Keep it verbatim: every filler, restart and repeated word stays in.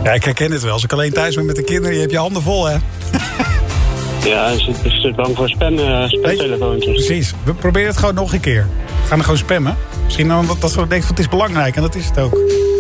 Ja, ik herken het wel. Als ik alleen thuis ben met de kinderen, je hebt je handen vol, hè? Ja, ze zit, ze zit bang voor spam, uh, spamtelefoontjes. Precies. We proberen het gewoon nog een keer. We gaan er gewoon spammen. Misschien omdat dat ze denken van het is belangrijk. En dat is het ook.